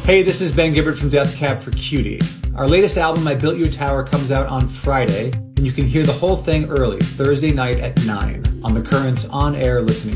Hey, this is Ben Gibbard from Death Cab for Cutie. Our latest album, I Built You a Tower, comes out on Friday, and you can hear the whole thing early, Thursday night at 9, on the Current's on-air listening